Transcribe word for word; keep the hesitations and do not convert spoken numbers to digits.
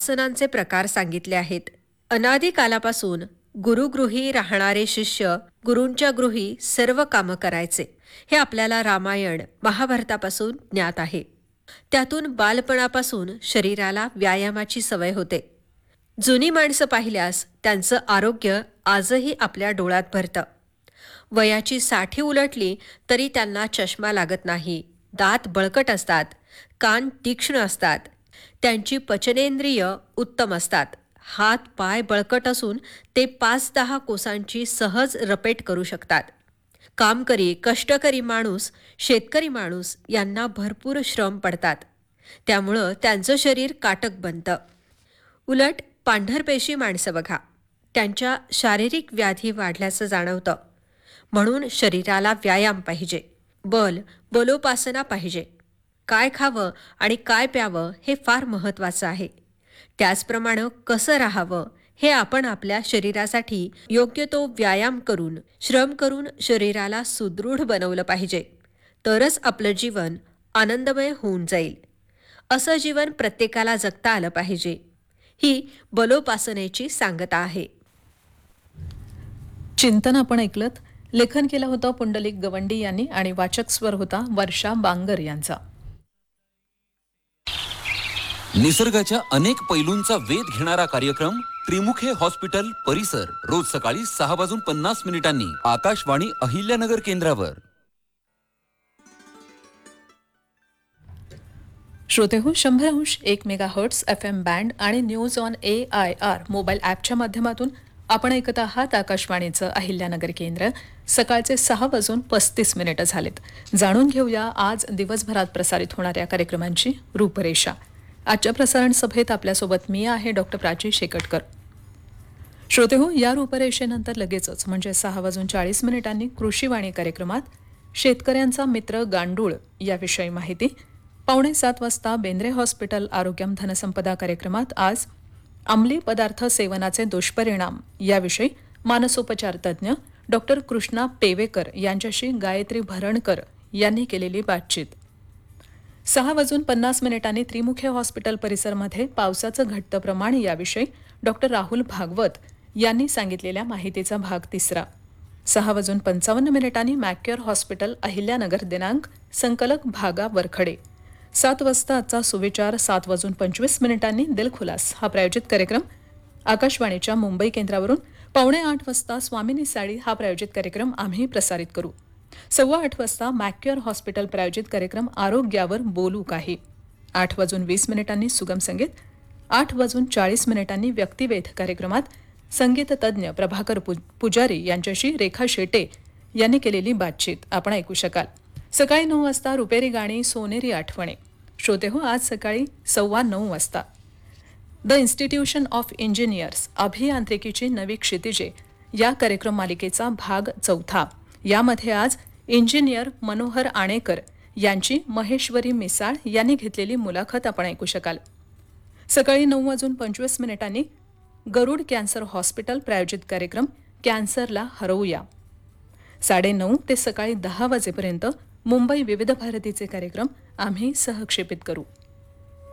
आसनांचे प्रकार सांगितले आहेत. अनादी कालापासून गुरुगृही राहणारे शिष्य गुरूंच्या गृही सर्व कामं करायचे हे आपल्याला रामायण महाभारतापासून ज्ञात आहे. त्यातून बालपणापासून शरीराला व्यायामाची सवय होते. जुनी माणसं पाहिल्यास त्यांचं आरोग्य आजही आपल्या डोळ्यात भरतं. वयाची साठी उलटली तरी त्यांना चष्मा लागत नाही. दात बळकट असतात, कान तीक्ष्ण असतात, त्यांची पचनेंद्रिय उत्तम असतात, हात पाय बळकट असून ते पाच दहा कोसांची सहज रपेट करू शकतात. कामकरी कष्टकरी माणूस, शेतकरी माणूस यांना भरपूर श्रम पडतात, त्यामुळं त्यांचं शरीर काटक बनतं. उलट पांढरपेशी माणसं बघा, त्यांच्या शारीरिक व्याधी वाढल्याचं जाणवतं. म्हणून शरीराला व्यायाम पाहिजे, बल बलोपासना पाहिजे. काय खावं आणि काय प्यावं हे फार महत्त्वाचं आहे. त्याचप्रमाणे कसं राहावं हे आपण आपल्या शरीरासाठी योग्य तो व्यायाम करून श्रम करून शरीराला सुदृढ बनवलं पाहिजे. तरच आपलं जीवन आनंदमय होऊन जाईल. असं जीवन प्रत्येकाला जगता आलं पाहिजे, ही बलोपासनेची सांगता आहे. चिंतन आपण ऐकलत. लेखन केलं होतं पुंडलिक गवंडी यांनी आणि वाचक स्वर होता वर्षा बांगर यांचा. निसर्गाच्या अनेक पैलूंचा वेध घेणारा कार्यक्रम त्रिमुखे हॉस्पिटल परिसर रोज सकाळी सहा वाजून पन्नास मिनिटांनी आकाशवाणी अहिल्यानगर केंद्रावर. श्रोते हो, शंभर अंश एक mega hertz F M band आणि news on A I R mobile ॲपच्या माध्यमातून आपण ऐकत आहात आकाशवाणीचं अहिल्यानगर केंद्र. सकाळचे सहा वाजून पस्तीस मिनिटं झालेत. जाणून घेऊया आज दिवसभरात प्रसारित होणाऱ्या कार्यक्रमांची रूपरेषा. आजच्या प्रसारण सभेत आपल्यासोबत मी आहे डॉक्टर प्राची शेकटकर. श्रोते हो, या रूपरेषेनंतर लगेचच म्हणजे सहा वाजून चाळीस मिनिटांनी कृषीवाणी कार्यक्रमात शेतकऱ्यांचा मित्र गांडूळ याविषयी माहिती. पावणे सात वाजता बेंद्रे हॉस्पिटल आरोग्यम धनसंपदा कार्यक्रमात आज अंमली पदार्थ सेवनाचे दुष्परिणाम याविषयी मानसोपचार तज्ज्ञ डॉक्टर कृष्णा पेवेकर यांच्याशी गायत्री भरणकर यांनी केलेली बातचीत. सहा वाजून पन्नास मिनिटांनी त्रिमुखे हॉस्पिटल परिसरमध्ये पावसाचं घटतं प्रमाण याविषयी डॉक्टर राहुल भागवत यांनी सांगितलेल्या माहितीचा भाग तिसरा. सहा वाजून पंचावन्न मिनिटांनी मॅक्युअर हॉस्पिटल अहिल्यानगर दिनांक संकलक भागा वरखडे. सात वाजता आजचा सुविचार. सात वाजून पंचवीस मिनिटांनी दिलखुलास हा प्रायोजित कार्यक्रम आकाशवाणीच्या मुंबई केंद्रावरून. पावणे आठ वाजता स्वामिनी साडी हा प्रायोजित कार्यक्रम आम्ही प्रसारित करू. सव्वा आठ वाजता मॅक्युअर हॉस्पिटल प्रायोजित कार्यक्रम आरोग्यावर बोलू काही. आठ वाजून वीस मिनिटांनी सुगम संगीत. आठ वाजून चाळीस मिनिटांनी व्यक्तिवेध कार्यक्रमात संगीत तज्ज्ञ प्रभाकर पुजारी यांच्याशी रेखा शेटे यांनी केलेली बातचीत आपण ऐकू शकाल. सकाळी नऊ वाजता रुपेरी गाणी सोनेरी आठवणे. श्रोते हो, आज सकाळी सव्वा नऊ वाजता द इन्स्टिट्यूशन ऑफ इंजिनियर्स अभियांत्रिकीची नवी क्षितिजे या कार्यक्रम मालिकेचा भाग चौथा. यामध्ये आज इंजिनियर मनोहर आणेकर यांची महेश्वरी मिसाळ यांनी घेतलेली मुलाखत आपण ऐकू शकाल. सकाळी नऊ वाजून पंचवीस मिनिटांनी गरुड कॅन्सर हॉस्पिटल प्रायोजित कार्यक्रम कॅन्सरला हरवूया. साडेनऊ ते सकाळी दहा वाजेपर्यंत मुंबई विविध भारतीचे कार्यक्रम आम्ही सहक्षेपित करू.